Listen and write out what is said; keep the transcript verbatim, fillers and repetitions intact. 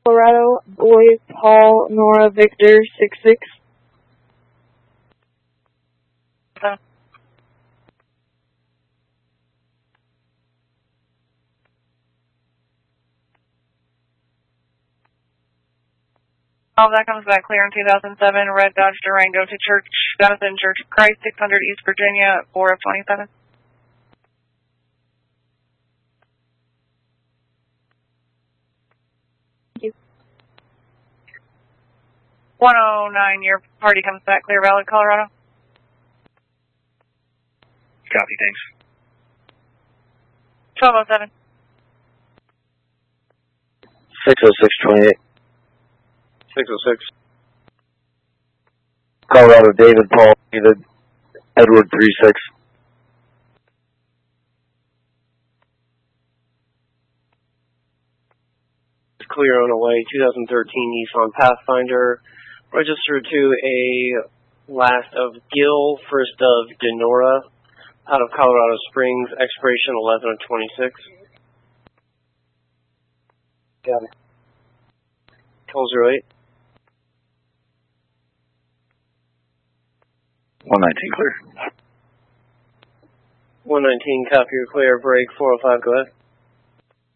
Colorado, Boy, Paul, Nora, Victor, six six. Uh, Oh, that comes back clear in two thousand seven. Red Dodge Durango to Church, Jonathan Church of Christ, six hundred East Virginia, four of twenty-seven. Thank you. one oh nine, your party comes back clear, Valid, Colorado. Copy, thanks. twelve oh seven. six oh six twenty-eight. six oh six. Colorado, David, Paul, David, Edward, three six. Clear on the way, two thousand thirteen Nissan Pathfinder, registered to a last of Gill, first of Denora, out of Colorado Springs, expiration eleven of twenty-six. Got it. Call zero eight. one nineteen clear. one nineteen, copy, you're clear, break, four oh five, go ahead.